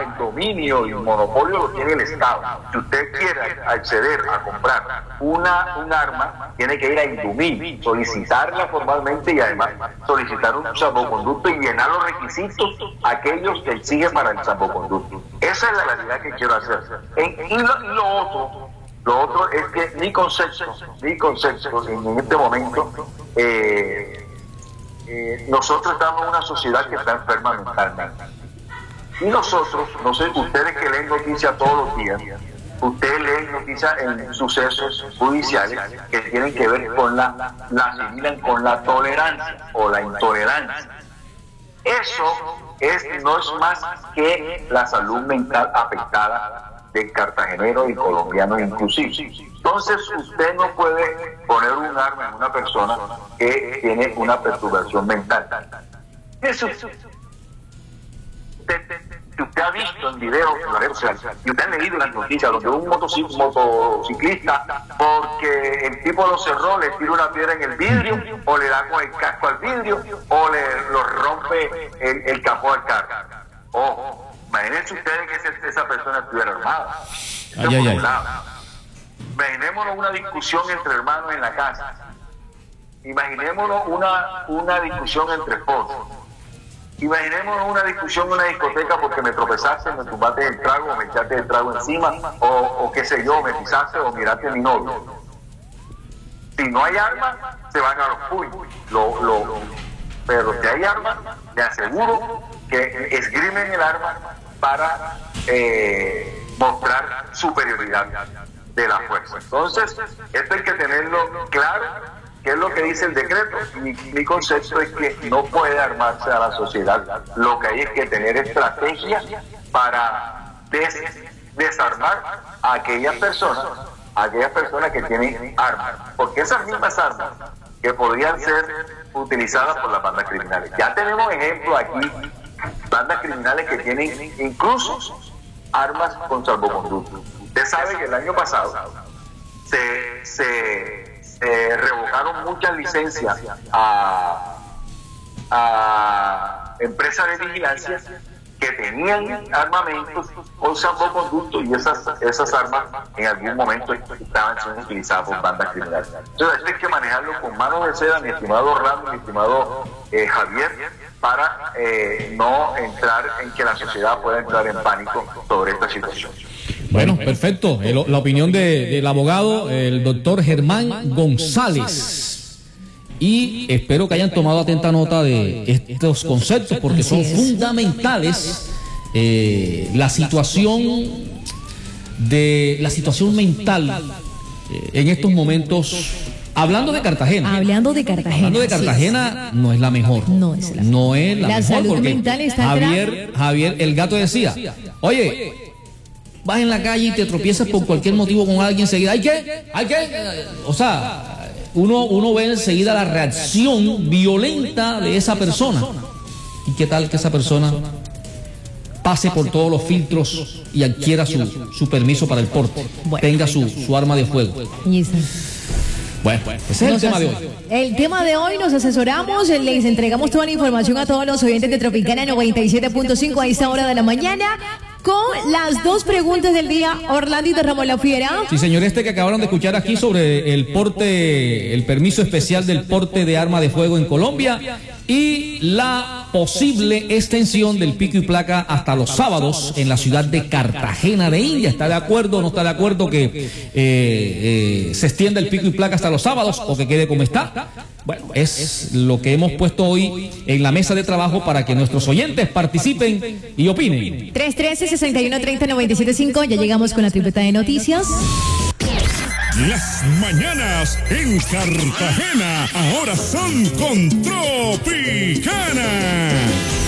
el dominio y el monopolio lo tiene el Estado. Si usted quiere acceder a comprar un arma, tiene que ir a Indumil, solicitarla formalmente y además solicitar un salvoconducto y llenar los requisitos aquellos que exigen para el salvoconducto. Esa es la realidad que quiero hacer. Y lo otro es que mi concepto en este momento, nosotros estamos en una sociedad que está enferma mentalmente. Y nosotros, no sé, ustedes que leen noticias todos los días, ustedes leen noticias en sucesos judiciales que tienen que ver con la asimilan con la tolerancia o la intolerancia. Eso no es más que la salud mental afectada de cartageneros y colombianos inclusive. Entonces usted no puede poner un arma en una persona que tiene una perturbación mental. Eso usted ha visto en videos en las redes sociales y usted ha leído las noticias donde un motociclista, porque el tipo lo cerró, le tira una piedra en el vidrio o le da con el casco al vidrio o lo rompe el capó al carro. Ojo. Imagínense ustedes que esa persona estuviera armada. Imaginémonos una discusión entre hermanos en la casa. Imaginémonos una discusión entre esposos. Imaginémonos una discusión en una discoteca porque me tropezaste, me tumbaste el trago, o me echaste el trago encima, o qué sé yo, me pisaste o miraste a mi novio. Si no hay armas, se van a los puños. Pero si hay armas, le aseguro que esgrimen el arma para mostrar superioridad de la fuerza. Entonces, esto hay que tenerlo claro, que es lo que dice el decreto. Mi concepto es que no puede armarse a la sociedad. Lo que hay es que tener estrategias para desarmar a aquellas personas que tienen armas. Porque esas mismas armas que podrían ser utilizadas por las bandas criminales. Ya tenemos ejemplos aquí, bandas criminales que tienen incluso armas con salvoconducto. Usted sabe que el año pasado se revocaron muchas licencias a empresas de vigilancia que tenían armamentos con salvoconducto y esas armas en algún momento estaban siendo utilizadas por bandas criminales. Entonces esto hay que manejarlo con manos de seda, mi estimado Orlando, mi estimado Javier, para no entrar en que la sociedad pueda entrar en pánico sobre esta situación. Bueno, perfecto. La opinión del abogado, el doctor Germán González. Y espero que hayan tomado atenta nota de estos conceptos porque son fundamentales. La situación mental en estos momentos. Hablando de Cartagena. Hablando de Cartagena, no es la mejor. No es la mejor. Salud mental está Javier, el gato decía, oye, vas en la calle y te tropiezas por cualquier motivo con alguien enseguida. ¿Hay qué? O sea, uno ve enseguida la reacción violenta de esa persona. ¿Y qué tal que esa persona pase por todos los filtros y adquiera su permiso para el porte? Tenga su arma de fuego. Bueno, ese es el tema de hoy. El tema de hoy, nos asesoramos, les entregamos toda la información a todos los oyentes de Tropicana 97.5 a esta hora de la mañana con las dos preguntas del día. Orlandito Ramón La Fiera. Sí, señor, que acabaron de escuchar aquí sobre el permiso especial del porte de arma de fuego en Colombia y la posible extensión del pico y placa hasta los sábados en la ciudad de Cartagena de India. ¿Está de acuerdo o no está de acuerdo que se extienda el pico y placa hasta los sábados o que quede como está? Bueno, es lo que hemos puesto hoy en la mesa de trabajo para que nuestros oyentes participen y opinen. 313-6130-975, ya llegamos con la tripleta de noticias. Las mañanas en Cartagena ahora son con Tropicana.